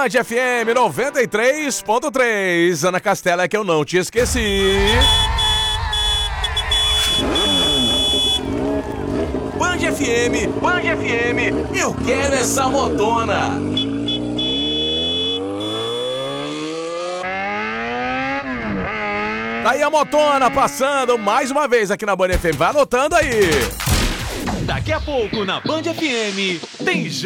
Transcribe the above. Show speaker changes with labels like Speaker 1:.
Speaker 1: Band FM 93.3. Ana Castela, é que eu não te esqueci. Band FM, eu quero essa motona. Tá aí a motona passando mais uma vez aqui na Band FM. Vai anotando aí.
Speaker 2: Daqui a pouco na Band FM tem